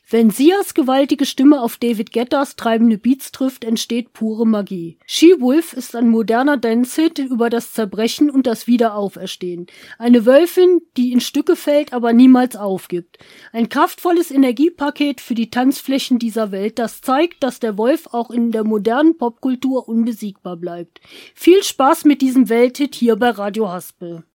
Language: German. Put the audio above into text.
Wenn Sias gewaltige Stimme auf David Guettas treibende Beats trifft, entsteht pure Magie. She-Wolf ist ein moderner Dance-Hit über das Zerbrechen und das Wiederauferstehen. Eine Wölfin, die in Stücke fällt, aber niemals aufgibt. Ein kraftvolles Energiepaket für die Tanzflächen dieser Welt, das zeigt, dass der Wolf auch in der modernen Popkultur unbesiegbar bleibt. Viel Spaß mit diesem Welthit hier bei Radio Haspel.